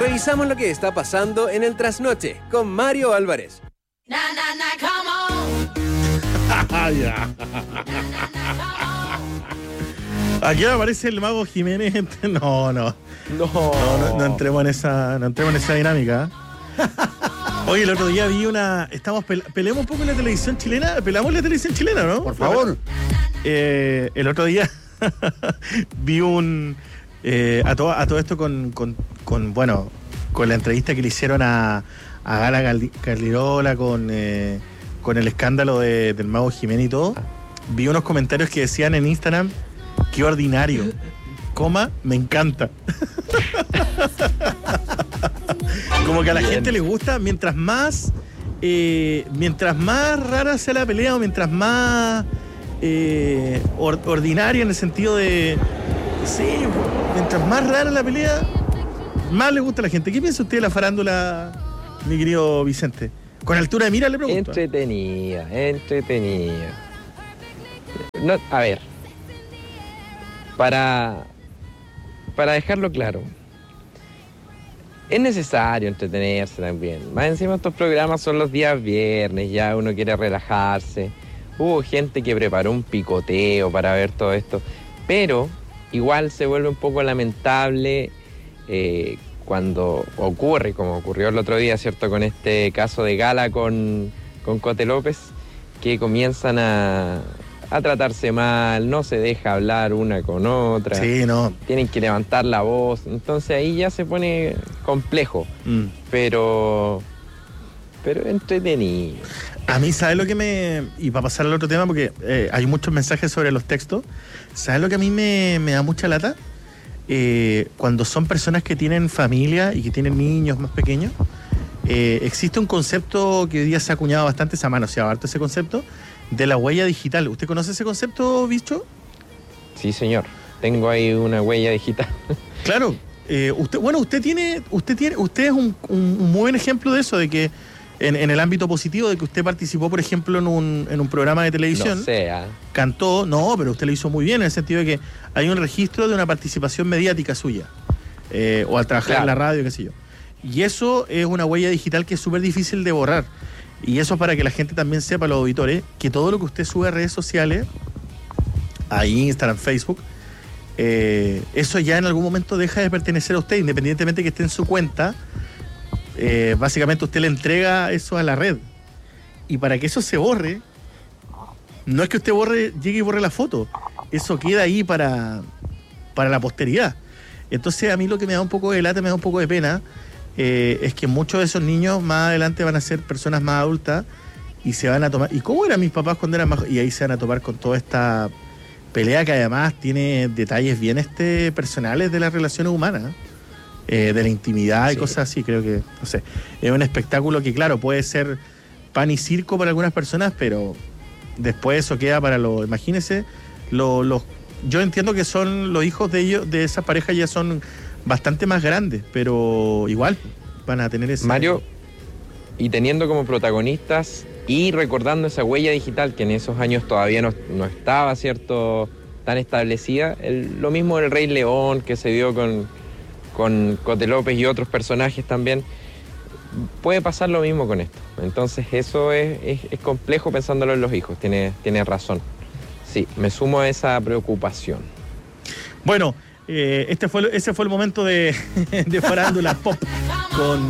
Revisamos lo que está pasando en el trasnoche con Mario Álvarez. Ya. Aquí aparece el Mago Jiménez. No entremos en esa dinámica. Oye, el otro día vi peleamos un poco en la televisión chilena. Pelamos la televisión chilena, ¿no? Por favor. El otro día vi a todo esto con la entrevista que le hicieron a Gala Caldirola con el escándalo del Mago Jiménez y todo. Vi unos comentarios que decían en Instagram: qué ordinario, me encanta. Como que a la gente le gusta, mientras más rara sea la pelea, o mientras más ordinaria, en el sentido de, sí, mientras más rara la pelea, más le gusta a la gente. ¿Qué piensa usted de la farándula, mi querido Vicente? Con altura de mira le pregunto. Entretenida. No, a ver, para dejarlo claro, es necesario entretenerse también. Más encima, estos programas son los días viernes, ya uno quiere relajarse. Hubo gente que preparó un picoteo para ver todo esto, pero igual se vuelve un poco lamentable cuando ocurre, como ocurrió el otro día, ¿cierto? Con este caso de Gala con Cote López, que comienzan a tratarse mal, no se deja hablar una con otra. Sí, no. Tienen que levantar la voz. Entonces ahí ya se pone complejo. Pero entretenido. A mí, ¿sabes lo que y para pasar al otro tema, porque hay muchos mensajes sobre los textos, ¿sabes lo que a mí me da mucha lata? Cuando son personas que tienen familia y que tienen niños más pequeños, existe un concepto que hoy día se ha acuñado bastante, se ha manoseado harto ese concepto, de la huella digital. ¿Usted conoce ese concepto, Bicho? Sí, señor. Tengo ahí una huella digital. Claro. Usted es un muy buen ejemplo de eso, de que en el ámbito positivo, de que usted participó, por ejemplo, en un programa de televisión. No sea. Cantó, pero usted lo hizo muy bien, en el sentido de que hay un registro de una participación mediática suya, o al trabajar en la radio, qué sé yo. Y eso es una huella digital que es súper difícil de borrar. Y eso es para que la gente también sepa, los auditores, que todo lo que usted sube a redes sociales, a Instagram, Facebook, eso ya en algún momento deja de pertenecer a usted, independientemente de que esté en su cuenta. Básicamente usted le entrega eso a la red. Y para que eso se borre, no es que usted llegue y borre la foto, eso queda ahí para la posteridad. Entonces a mí lo que me da un poco de lata, me da un poco de pena, es que muchos de esos niños más adelante van a ser personas más adultas y se van a tomar. ¿Y cómo eran mis papás cuando eran más? Y ahí se van a topar con toda esta pelea que además tiene detalles bien personales de las relaciones humanas, de la intimidad, sí, y cosas así. Creo que, no sé, es un espectáculo que, claro, puede ser pan y circo para algunas personas, pero después eso queda para imagínense, yo entiendo que son los hijos de ellos, de esa pareja, ya son bastante más grandes, pero igual van a tener ese... Mario, y teniendo como protagonistas y recordando esa huella digital que en esos años todavía no estaba, ¿cierto?, tan establecida, lo mismo del Rey León que se dio con Cote López y otros personajes también, puede pasar lo mismo con esto. Entonces eso es complejo pensándolo en los hijos, tiene razón. Sí, me sumo a esa preocupación. Bueno, ese fue el momento de farándula pop con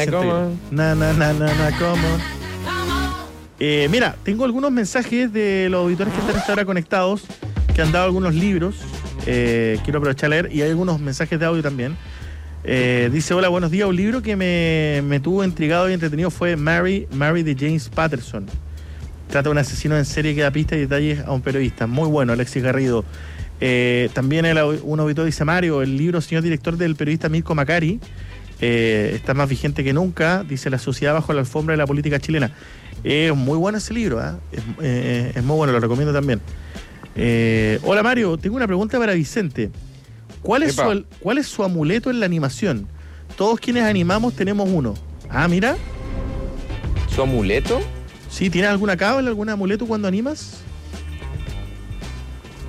mira, tengo algunos mensajes de los auditores que están hasta ahora conectados, que han dado algunos libros, quiero aprovechar a leer, y hay algunos mensajes de audio también. Dice: hola, buenos días. Un libro que me tuvo intrigado y entretenido fue Mary de James Patterson. Trata de un asesino en serie que da pistas y detalles a un periodista. Muy bueno, Alexis Garrido. También un auditor dice: Mario, el libro Señor Director, del periodista Mirko Macari, está más vigente que nunca. Dice: la sociedad bajo la alfombra de la política chilena. Es muy bueno ese libro, es muy bueno, lo recomiendo también. Hola Mario, tengo una pregunta para Vicente. ¿Cuál es su amuleto en la animación? Todos quienes animamos tenemos uno. Ah, mira. ¿Su amuleto? Sí, ¿tienes alguna cábala, algún amuleto cuando animas?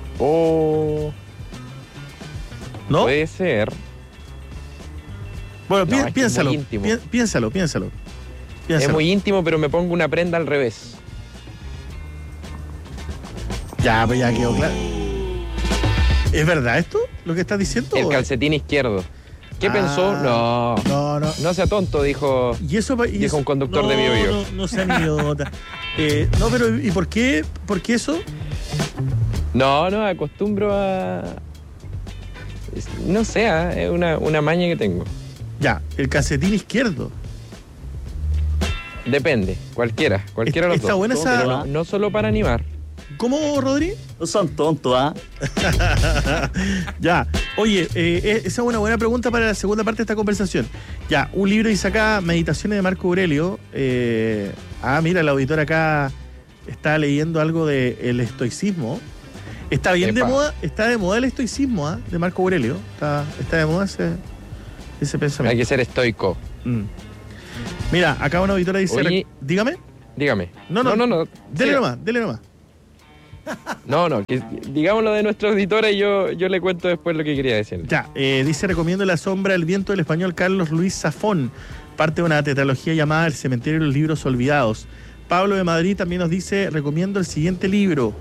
¿No? Puede ser. Bueno, No, es que es piénsalo, muy íntimo. piénsalo. Es muy íntimo, pero me pongo una prenda al revés. Ya, pues ya quedó claro. ¿Es verdad esto? ¿Lo que estás diciendo? El calcetín izquierdo. ¿Qué pensó? No. No sea tonto, dijo, Y eso, dijo un conductor de Bio Bio. No sean idiota. No, pero ¿y por qué? ¿Por qué eso? No, acostumbro a... No sé, es una maña que tengo. Ya, el calcetín izquierdo. Depende, cualquiera de los Está dos. buena esa- Pero no solo para animar. ¿Cómo, Rodri? No son tontos, ¿ah? Ya. Oye, esa es una buena pregunta para la segunda parte de esta conversación. Ya, un libro dice acá, Meditaciones de Marco Aurelio. Mira, el auditor acá está leyendo algo del estoicismo. Está bien de Epa. moda, está de moda el estoicismo, de Marco Aurelio. Está de moda ese pensamiento. Hay que ser estoico. Mm. Mira, acá una auditora dice, Oye. dígame. Dígame. No. Dele Siga. nomás. No, que digamos lo de nuestra auditora y yo le cuento después lo que quería decir. Ya, dice, recomiendo La sombra del viento del español Carlos Luis Zafón, parte de una tetralogía llamada El cementerio de los libros olvidados. Pablo de Madrid también nos dice, recomiendo el siguiente libro,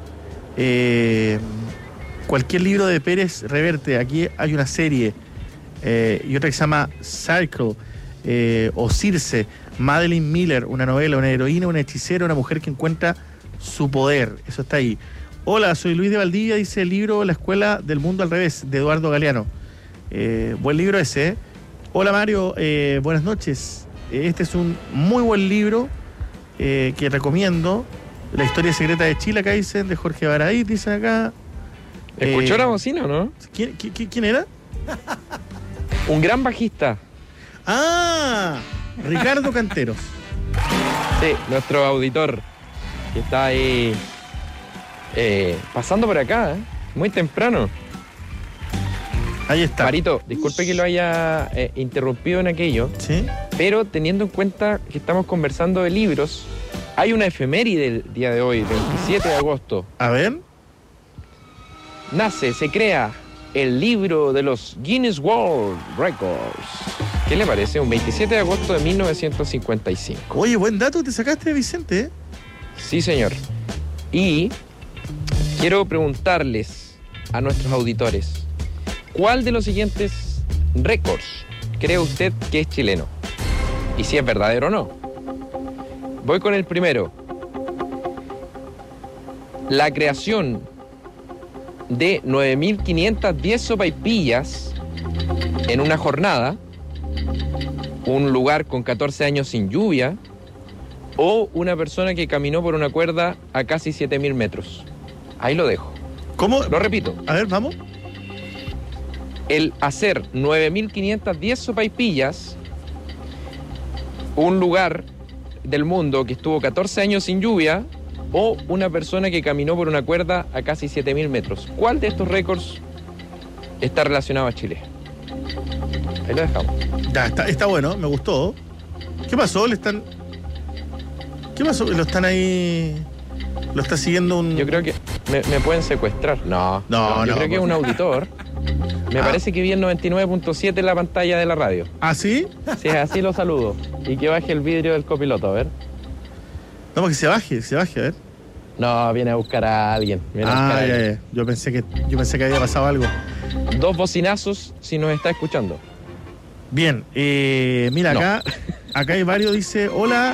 cualquier libro de Pérez Reverte. Aquí hay una serie y otra que se llama Circle o Circe, Madeline Miller, una novela, una heroína, una hechicera, una mujer que encuentra su poder. Eso está ahí. Hola, soy Luis de Valdivia, dice el libro La Escuela del Mundo al Revés, de Eduardo Galeano. Buen libro ese. Hola Mario, buenas noches. Este es un muy buen libro que recomiendo. La historia secreta de Chile, acá dicen, de Jorge Baradit, dicen acá. ¿Escuchó la bocina o no? ¿Quién era? Un gran bajista. Ricardo Canteros. Sí, nuestro auditor. Que está ahí pasando por acá, muy temprano. Ahí está. Marito, disculpe que lo haya interrumpido en aquello, ¿Sí? pero teniendo en cuenta que estamos conversando de libros, hay una efeméride del día de hoy, 27 de agosto. A ver. Se crea el libro de los Guinness World Records. ¿Qué le parece? Un 27 de agosto de 1955. Oye, buen dato te sacaste, Vicente. Sí, señor. Y quiero preguntarles a nuestros auditores, ¿cuál de los siguientes récords cree usted que es chileno? Y si es verdadero o no. Voy con el primero. La creación de 9.510 sopaipillas en una jornada, un lugar con 14 años sin lluvia, o una persona que caminó por una cuerda a casi 7.000 metros. Ahí lo dejo. ¿Cómo? Lo repito. A ver, vamos. El hacer 9.510 sopaipillas, un lugar del mundo que estuvo 14 años sin lluvia, o una persona que caminó por una cuerda a casi 7.000 metros. ¿Cuál de estos récords está relacionado a Chile? Ahí lo dejamos. Ya, está bueno, me gustó. ¿Qué pasó? ¿Qué pasó? ¿Lo están ahí? ¿Lo está siguiendo un...? Yo creo que me pueden secuestrar. No, yo creo que es un auditor. Me parece que vi el 99.7 en la pantalla de la radio. ¿Ah, sí? Si es así, lo saludo. Y que baje el vidrio del copiloto, a ver. No, porque se baje, a ver. No, viene a buscar a alguien. Viene a buscar a alguien. Ya. Yo pensé que había pasado algo. 2 bocinazos si nos está escuchando. Bien, mira, No. acá hay varios, dice, hola,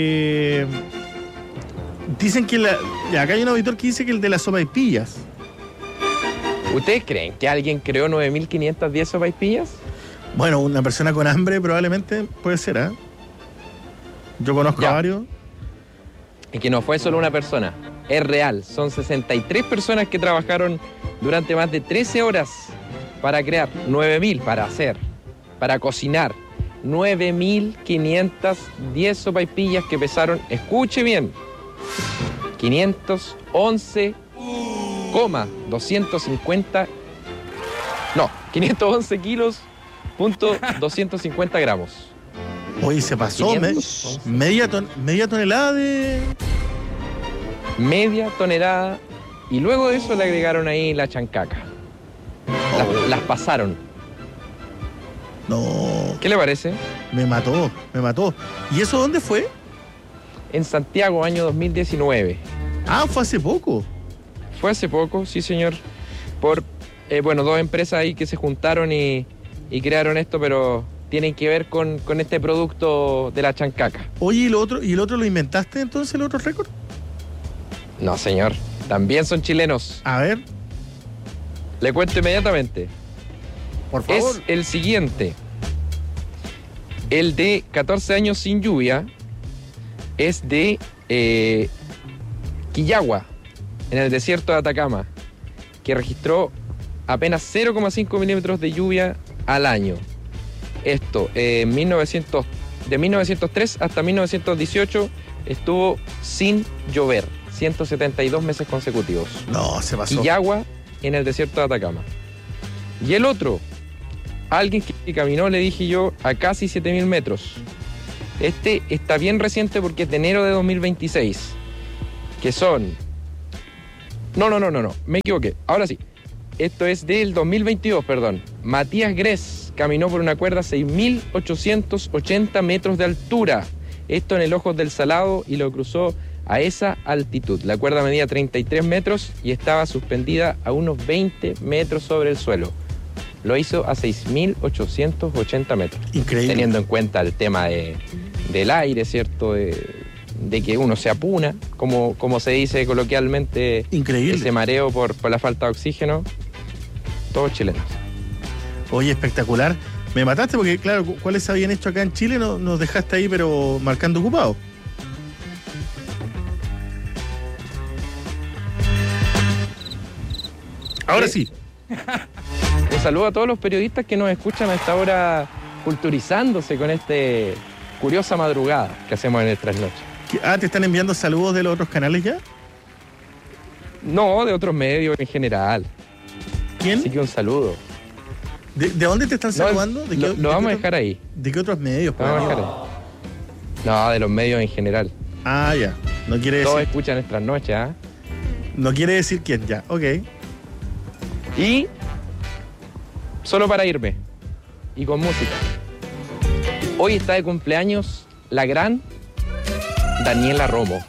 dicen que acá hay un auditor que dice que el de las sopaipillas. ¿Ustedes creen que alguien creó 9.510 sopaipillas? Bueno, una persona con hambre probablemente puede ser, ¿eh? Yo conozco Ya. a varios. Y que no fue solo una persona, es real. Son 63 personas que trabajaron durante más de 13 horas para crear 9.000, para cocinar 9.510 sopaipillas que pesaron, escuche bien, 511 kilos, .250 gramos. Oye, se pasó 511. media tonelada de... Media tonelada. Y luego de eso le agregaron ahí la chancaca. Las pasaron. No. ¿Qué le parece? Me mató. ¿Y eso dónde fue? En Santiago, año 2019. Ah, fue hace poco. Fue hace poco, sí señor. Por, dos empresas ahí que se juntaron y crearon esto, pero tienen que ver con este producto de la chancaca. Oye, ¿y el otro lo inventaste entonces, el otro récord? No, señor. También son chilenos. A ver. Le cuento inmediatamente. Por favor. Es el siguiente. El de 14 años sin lluvia es de Quillagua, en el desierto de Atacama, que registró apenas 0,5 milímetros de lluvia al año. Esto, de 1903 hasta 1918 estuvo sin llover, 172 meses consecutivos. No, se pasó. Quillagua, en el desierto de Atacama. Y el otro, alguien que caminó, le dije yo, a casi 7.000 metros. Este está bien reciente porque es de enero de 2026, que son... No, me equivoqué. Ahora sí. Esto es del 2022, perdón. Matías Gress caminó por una cuerda a 6.880 metros de altura. Esto en el Ojos del Salado y lo cruzó a esa altitud. La cuerda medía 33 metros y estaba suspendida a unos 20 metros sobre el suelo. Lo hizo a 6.880 metros. Increíble. Teniendo en cuenta el tema del aire, ¿cierto? De que uno se apuna, como se dice coloquialmente. Increíble. Ese mareo por la falta de oxígeno. Todos chilenos. Oye, espectacular. Me mataste porque, claro, ¿cuáles se habían hecho acá en Chile? Nos dejaste ahí, pero marcando ocupado. Ahora sí. Un saludo a todos los periodistas que nos escuchan a esta hora culturizándose con este curiosa madrugada que hacemos en el trasnoche. ¿Te están enviando saludos de los otros canales ya? No, de otros medios en general. ¿Quién? Así que un saludo. ¿De dónde te están saludando? Lo vamos a dejar ahí. ¿De qué otros medios? Lo vamos a dejar ahí. No, de los medios en general. Ah, ya. No quiere Todos decir... escuchan nuestras noches, ¿ah? No quiere decir quién, ya. Ok. Y solo para irme, y con música. Hoy está de cumpleaños la gran Daniela Romo.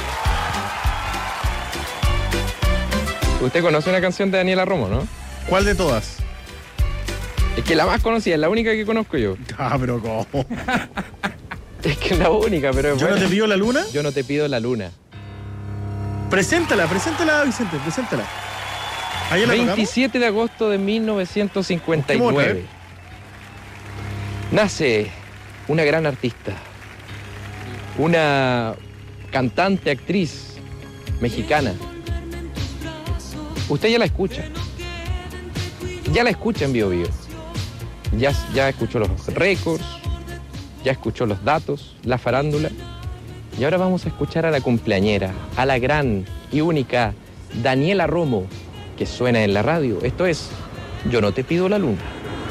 Usted conoce una canción de Daniela Romo, ¿no? ¿Cuál de todas? Es que la más conocida, es la única que conozco yo. Ah, pero ¿cómo? Es que es la única, pero es ¿Yo buena. no te pido la luna? Yo no te pido la luna. Preséntala, Vicente, preséntala. ¿Ahí la 27 de agosto de 1959. Nace una gran artista, una cantante, actriz mexicana. Usted ya la escucha. Ya la escucha en Bio Bio. Ya escuchó los récords, ya escuchó los datos, la farándula. Y ahora vamos a escuchar a la cumpleañera, a la gran y única Daniela Romo, que suena en la radio. Esto es Yo no te pido la luna.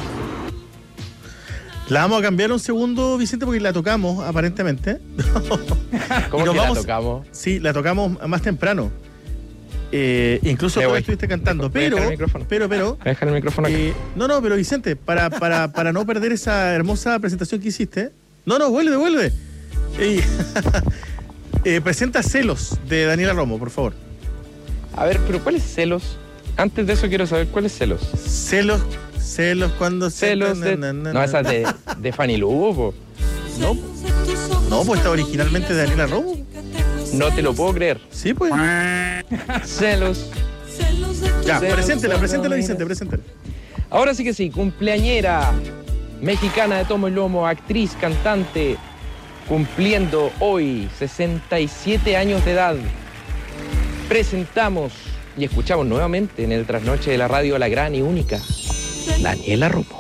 La vamos a cambiar un segundo, Vicente, porque la tocamos, aparentemente. ¿Cómo que la tocamos? Sí, la tocamos más temprano. Incluso tú estuviste cantando, pero... Dejar el micrófono acá. No, pero Vicente, para no perder esa hermosa presentación que hiciste... No, vuelve. Presenta Celos, de Daniela Romo, por favor. A ver, pero ¿cuál es Celos? Antes de eso quiero saber cuál es Celos. Celos cuando... Celos de... No, esa es de Fanny Lu, po. No, pues está originalmente de Daniela Romo. No te lo puedo creer. Sí, pues. Celos. Ya, Celos, preséntela, Vicente, preséntela. Ahora sí que sí, cumpleañera mexicana de tomo y lomo, actriz, cantante, cumpliendo hoy 67 años de edad. Presentamos y escuchamos nuevamente en el trasnoche de la radio a la gran y única Daniela Romo.